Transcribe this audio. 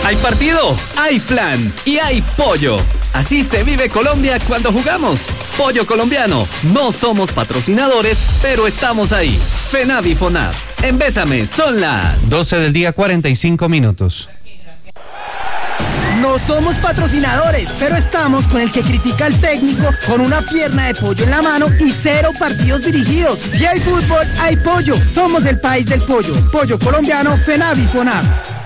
Hay partido, hay plan y hay pollo. Así se vive Colombia cuando jugamos. Pollo colombiano. No somos patrocinadores, pero estamos ahí. FENAVI FONAV. En Bésame son las 12:45 p.m. No somos patrocinadores, pero estamos con el que critica al técnico con una pierna de pollo en la mano y 0 partidos dirigidos. Si hay fútbol, hay pollo. Somos el país del pollo. Pollo colombiano, FENAVI FONAV.